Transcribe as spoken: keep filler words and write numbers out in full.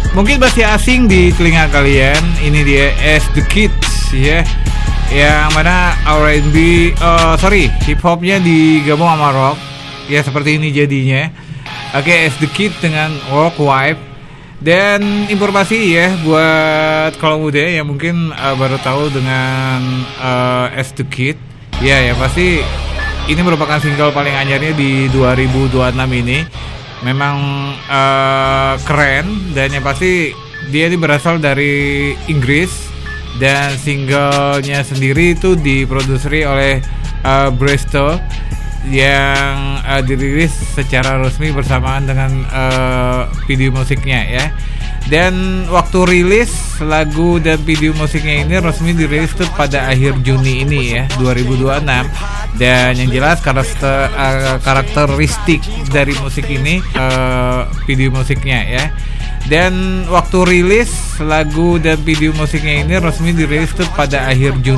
mungkin masih asing di telinga kalian. Ini dia As The Kids ya, yang mana R and B, uh, sorry, hip hopnya digabung sama rock. Ya seperti ini jadinya. Oke, okay, As The Kids dengan Rock Wife. Dan informasi ya buat kalau muda yang mungkin uh, baru tahu dengan uh, As The Kids. Ya ya pasti ini merupakan single paling anyarnya di dua ribu dua puluh enam ini. Memang uh, keren, dan yang pasti dia ini berasal dari Inggris, dan singlenya sendiri itu diproduseri oleh uh, Bristol yang uh, dirilis secara resmi bersamaan dengan uh, video musiknya ya. Dan waktu rilis lagu dan video musiknya ini resmi dirilis tuh pada akhir Juni ini ya, dua ribu dua puluh enam. Dan yang jelas karakter, uh, karakteristik dari musik ini uh, video musiknya ya. Dan waktu rilis lagu dan video musiknya ini resmi dirilis tuh pada akhir Juni